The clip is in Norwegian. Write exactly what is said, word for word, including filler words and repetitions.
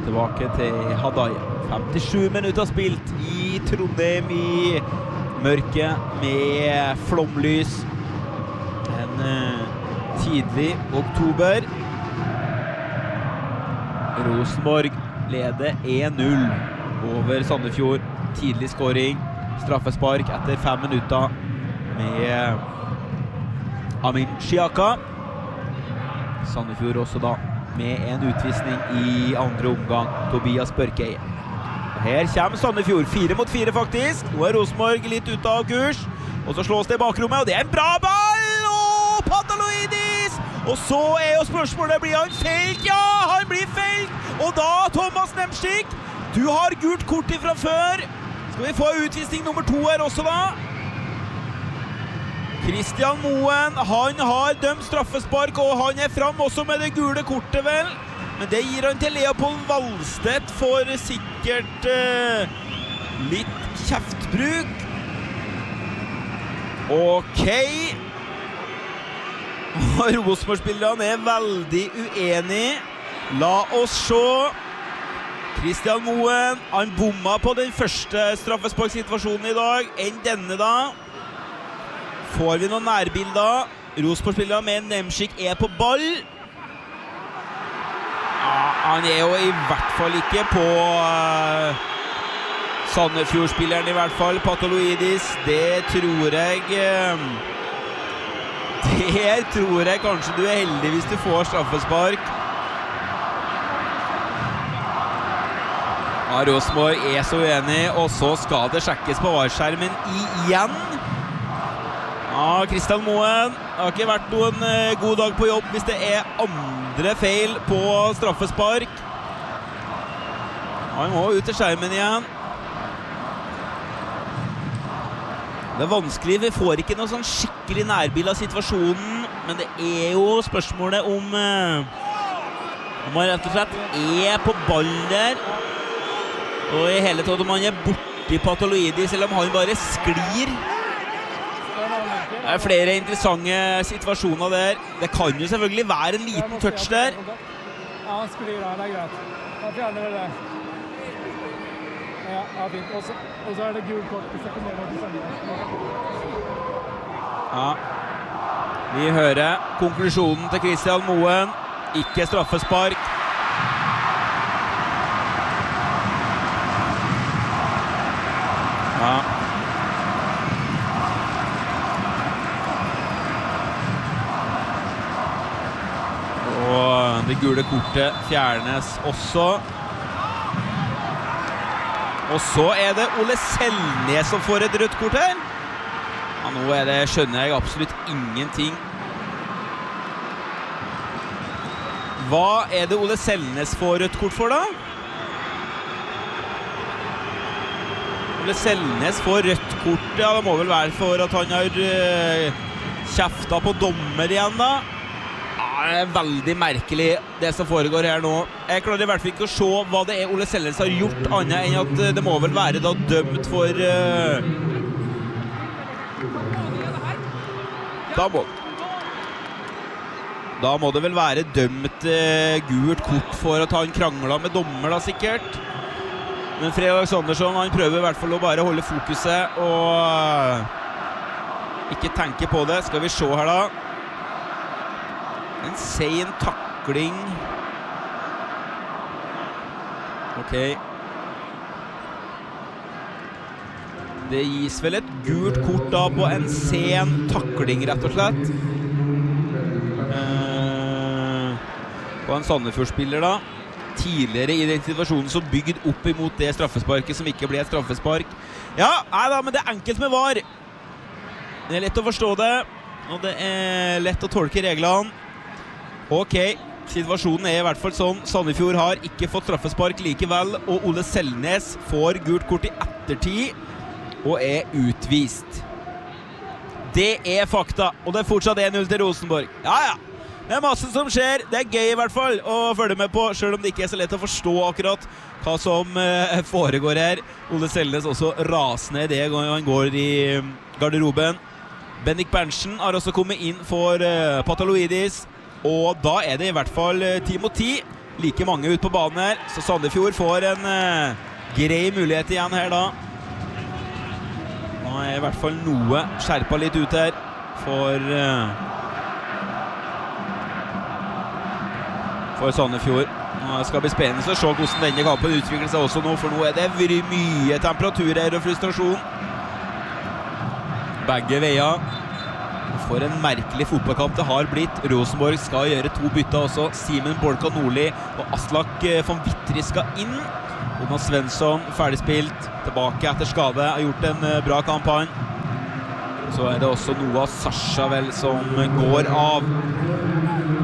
Tilbake til Hadai. femtisju minutter spilt i Trondheim i mørket med flomlys. En uh, tidlig oktober. Rosenborg leder en null over Sandefjord. Tidlig scoring. Straffespark etter fem minutter med Amin Shiaka. Sandefjord også da med en utvisning i andre omgang. Tobias Børkei. Her kommer Sandefjord, fire mot fire faktisk. Nå er Rosenborg litt ute av kurs. Og så slås det i bakrommet, og det er en bra ball! Og Pataloidis! Og så er jo spørsmålet, blir han felt? Ja, han blir felt! Og da, Thomas Nemsik, du har gult kort ifra før. Skal vi få utvisning nummer to her også da? Christian Moen, han har dømt straffespark, og han er frem også med det gule kortet vel. Men det gir han til Leopold Valstedt for sikkert uh, litt kjeftbruk. Ok. Rosenborg-spillerne er veldig uenig. La oss se. Christian Moen, han bomma på den første straffesparksituasjonen i dag, enn denne da. Får vi noen nærbilder. Rosenborg-spillerne med Nemsik er på ball. Ja, han er jo i hvert fall ikke på uh, Sandefjord-spilleren i hvert fall. Pataloidis, det tror jeg uh, Det tror jeg kanskje du er heldig hvis du får straffespark. Ja, Rosenborg er så uenig, og så skal det sjekkes på varskjermen igjen. Ja, Christian Moen har ikke vært noen uh, god dag på jobb hvis det er andre feil på straffespark. Han må ut til skjermen igjen. Det er vanskelig, vi får ikke noe sånn skikkelig nærbild av situasjonen, men det er jo spørsmålet om uh, om han rett og slett er på ball der, og i hele tatt om han er borti Pataloidis, eller om han bare sklir. Det er flere interessante situasjoner der. Det kan jo selvfølgelig være en liten touch der. Ja, han sklir der, det er greit. Han fjerner vel det. Ja, ja, fint. Og så, og så er det gul kort hvis det kommer noe til sendingen. Ja. Vi hører konklusjonen til Christian Moen. Ikke straffespark. Ja. Og det gule kortet fjernes også. Og så er det Ole Selnes som får et rødt kort her. Ja, nå er det, skjønner jeg absolutt ingenting. Hva er det Ole Selnes får rødt kort for da? Ole Selnes får rødt kort, ja, det må vel være for at han har uh, kjeftet på dommer igjen da. Ja, det er veldig merkelig det som foregår her nå. Jeg klarer i hvert fall ikke å se hva det er Ole Selnes har gjort, annet enn at det må vel være da dømt for uh, da må da må det vel være dømt uh, gult kort for at han kranglet med dommer da sikkert. Men Fredrik Sandersson, han prøver i hvert fall å bare holde fokuset og uh, ikke tenke på det. Skal vi se her da. En sen takling. Ok. Det gis vel et gult kort da på en sen takling, rett og slett. Uh, på en Sandefjord-spiller da. Tidligere i den situasjonen som bygd opp imot det straffesparket som ikke ble et straffespark. Ja, nei da, men det er enkelt med var. Det er lett å forstå det, og det er lett å tolke reglene. Ok, situasjonen er i hvert fall sånn. Sandefjord har ikke fått straffespark likevel, og Ole Selnes får gult kort i ettertid og er utvist. Det er fakta, og det er fortsatt en null til Rosenborg. Ja, ja. Det er masse som skjer. Det er gøy i hvert fall å følge med på, selv om det ikke er så lett å forstå akkurat hva som uh, foregår her. Ole Selnes også rasende i det han går i garderoben. Bendik Berntsen har også kommet inn for uh, Pataloidis, og da er det i hvert fall uh, ti mot ti like mange ut på banen her, så Sandefjord får en uh, grei mulighet igjen her da. Nå er i hvert fall noe skjerpet litt ut her for, uh, for Sandefjord. Nå skal det bli spennende å se hvordan denne kampen utvikler seg også nå, for nå er det mye temperatur her og frustrasjon. Begge veier. For en merkelig fotballkamp det har blitt. Rosenborg skal gjøre to bytter også. Simen Bolka Nordli og Aslak von Wittry skal inn. Jonas Svensson ferdigspilt, tilbake etter skade, har gjort en bra kampanje. Så er det også Noah Sasha vel som går av.